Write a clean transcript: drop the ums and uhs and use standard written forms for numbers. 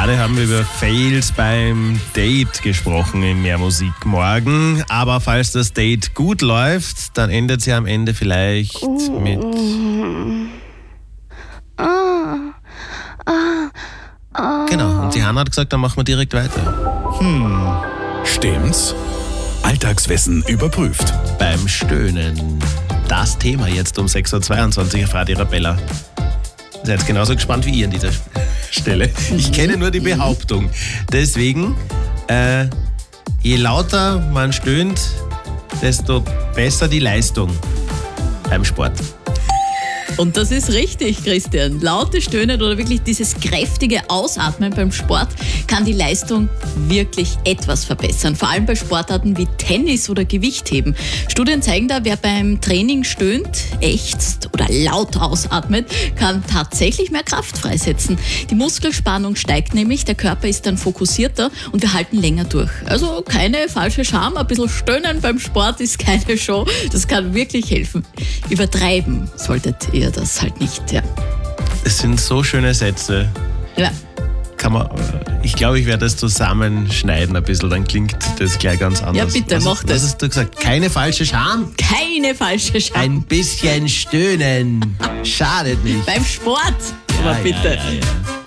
Gerade haben wir über Fails beim Date gesprochen in Mehr Musik morgen. Aber falls das Date gut läuft, dann endet sie am Ende vielleicht mit... Genau, und die Hanna hat gesagt, dann machen wir direkt weiter. Stimmt's? Alltagswissen überprüft. Beim Stöhnen. Das Thema jetzt um 6.22 Uhr, Frau Arabella. Seid genauso gespannt wie ihr an dieser Stelle. Ich kenne nur die Behauptung. Deswegen, je lauter man stöhnt, desto besser die Leistung beim Sport. Und das ist richtig, Christian. Lautes Stöhnen oder wirklich dieses kräftige Ausatmen beim Sport kann die Leistung wirklich etwas verbessern. Vor allem bei Sportarten wie Tennis oder Gewichtheben. Studien zeigen da, wer beim Training stöhnt, ächzt oder laut ausatmet, kann tatsächlich mehr Kraft freisetzen. Die Muskelspannung steigt nämlich, der Körper ist dann fokussierter und wir halten länger durch. Also keine falsche Scham, ein bisschen Stöhnen beim Sport ist keine Show. Das kann wirklich helfen. Übertreiben solltet ihr das halt nicht, ja. Es sind so schöne Sätze. Ja. Ich glaube, ich werde das zusammenschneiden ein bisschen, dann klingt das gleich ganz anders. Ja, bitte, mach das. Was hast du gesagt? Keine falsche Scham? Keine falsche Scham. Ein bisschen stöhnen. Schadet nicht. Beim Sport. Aber bitte. Ja.